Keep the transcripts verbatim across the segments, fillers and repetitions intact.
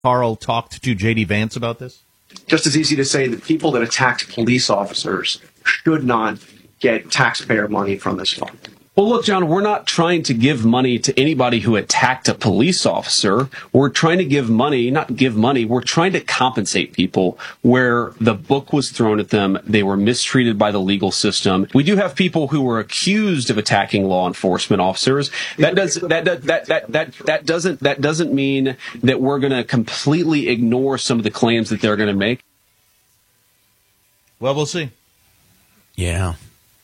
Carl talked to J D Vance about this? Just as easy to say that people that attacked police officers should not get taxpayer money from this fund. Well, look, John, we're not trying to give money to anybody who attacked a police officer. We're trying to give money, not give money, we're trying to compensate people where the book was thrown at them. They were mistreated by the legal system. We do have people who were accused of attacking law enforcement officers. That does that that that that that, that doesn't that doesn't mean that we're going to completely ignore some of the claims that they're going to make. Well, we'll see. Yeah.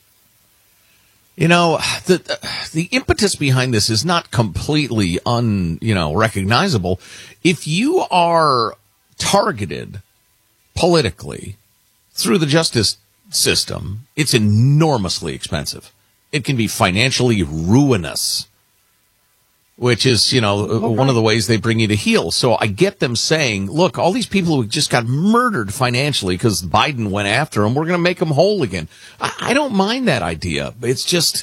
You know, the the impetus behind this is not completely un, you know, recognizable. If you are targeted politically through the justice system, it's enormously expensive. It can be financially ruinous, which is, you know, okay. one of the ways they bring you to heel. So I get them saying, look, all these people who just got murdered financially because Biden went after them, we're going to make them whole again. I, I don't mind that idea. It's just,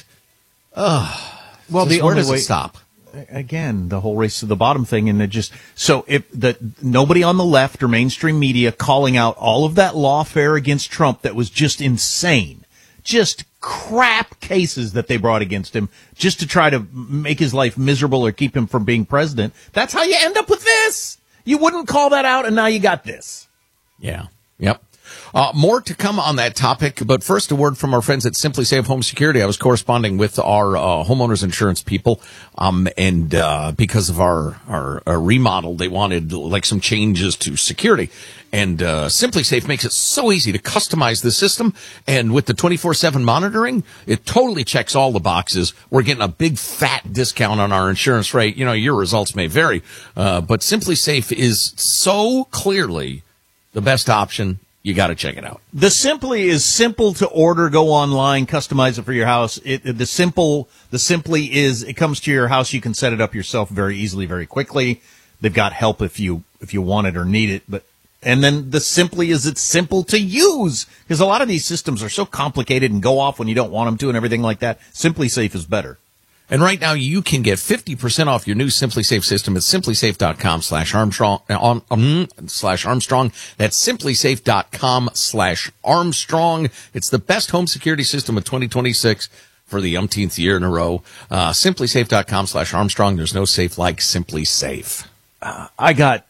uh, well, just, the where does way, it stop? Again, the whole race to the bottom thing. And it just, so if the, nobody on the left or mainstream media calling out all of that lawfare against Trump that was just insane. Just crap cases that they brought against him just to try to make his life miserable or keep him from being president. That's how you end up with this. You wouldn't call that out, and now you got this. Yeah. Yep. Uh, more to come on that topic, but first a word from our friends at Simply Safe Home Security. I was corresponding with our uh, homeowners insurance people, um, and uh, because of our, our, our remodel, they wanted like some changes to security. And uh, Simply Safe makes it so easy to customize the system, and with the twenty-four seven monitoring, it totally checks all the boxes. We're getting a big fat discount on our insurance rate. You know, your results may vary, uh, but Simply Safe is so clearly the best option. You got to check it out. The Simply is simple to order. Go online, customize it for your house. It, the simple, the Simply is it comes to your house. You can set it up yourself very easily, very quickly. They've got help if you if you want it or need it. But and then the Simply is it's simple to use because a lot of these systems are so complicated and go off when you don't want them to and everything like that. Simply Safe is better. And right now you can get fifty percent off your new Simply Safe system at simplysafe.com slash Armstrong, um, um, slash Armstrong. That's simplysafe.com slash Armstrong. It's the best home security system of twenty twenty-six for the umpteenth year in a row. Uh, simplysafe.com slash Armstrong. There's no safe like Simply Safe. Uh, I got,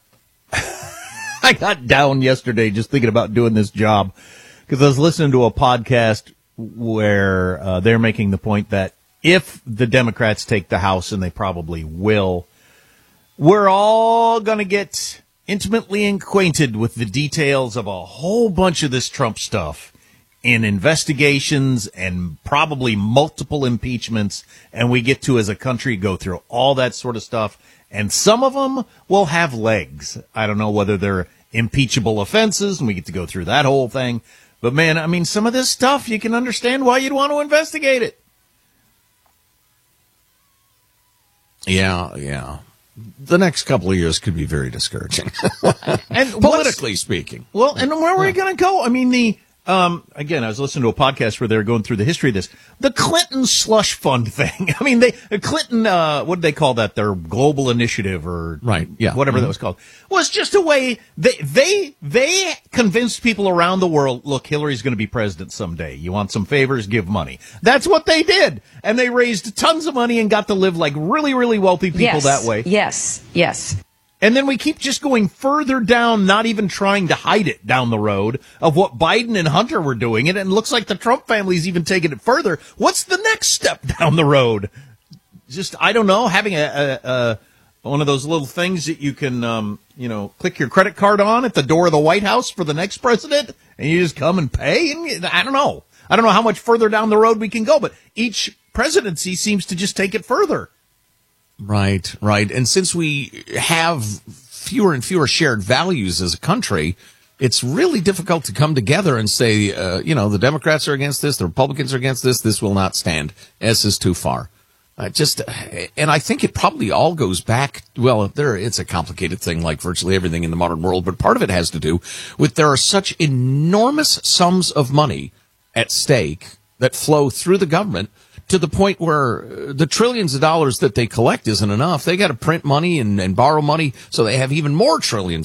I got down yesterday just thinking about doing this job because I was listening to a podcast where uh, they're making the point that if the Democrats take the House, and they probably will, we're all going to get intimately acquainted with the details of a whole bunch of this Trump stuff in investigations and probably multiple impeachments. And we get to, as a country, go through all that sort of stuff. And some of them will have legs. I don't know whether they're impeachable offenses, and we get to go through that whole thing. But, man, I mean, some of this stuff, you can understand why you'd want to investigate it. Yeah, yeah. The next couple of years could be very discouraging, and politically speaking. Well, and where are we going to go? I mean, the um, again, I was listening to a podcast where they were going through the history of this. The Clinton slush fund thing. I mean, they Clinton, uh, what did they call that? Their global initiative or right, yeah, whatever mm-hmm. that was called, was just a way they they they convinced people around the world. Look, Hillary's going to be president someday. You want some favors? Give money. That's what they did, and they raised tons of money and got to live like really, really wealthy people yes, that way. Yes, yes. And then we keep just going further down, not even trying to hide it down the road of what Biden and Hunter were doing. And it looks like the Trump family's even taking it further. What's the next step down the road? Just, I don't know, having a, a, a one of those little things that you can, um, you know, click your credit card on at the door of the White House for the next president, and you just come and pay. And I don't know. I don't know how much further down the road we can go, but each presidency seems to just take it further. Right, right. And since we have fewer and fewer shared values as a country, it's really difficult to come together and say, uh, you know, the Democrats are against this, the Republicans are against this, this will not stand. S is too far. Uh, just, and I think it probably all goes back, well, there, it's a complicated thing like virtually everything in the modern world, but part of it has to do with there are such enormous sums of money at stake that flow through the government, to the point where the trillions of dollars that they collect isn't enough. They got to print money and, and borrow money, so they have even more trillions